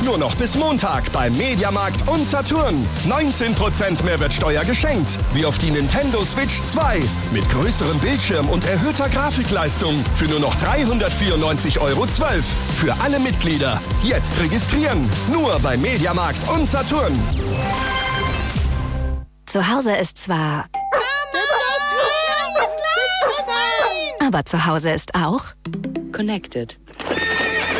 Nur noch bis Montag beim Mediamarkt und Saturn. 19% Mehrwertsteuer geschenkt. Wie auf die Nintendo Switch 2. Mit größerem Bildschirm und erhöhter Grafikleistung. Für nur noch 394,12 € Für alle Mitglieder. Jetzt registrieren. Nur beim Mediamarkt und Saturn. Zu Hause ist zwar... Aber zu Hause ist auch... Connected.